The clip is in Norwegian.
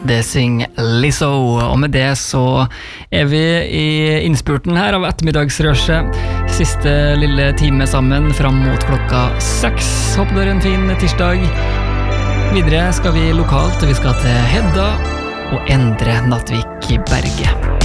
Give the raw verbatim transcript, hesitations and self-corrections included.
Det synger Lizzo, og med det så er vi i innspurten her av ettermiddagsrøsjet. Siste lille time sammen fram mot klokka seks. Håper dere en fin tirsdag. Videre skal vi lokalt, vi skal til Hedda og Endre Nattvik i Berge.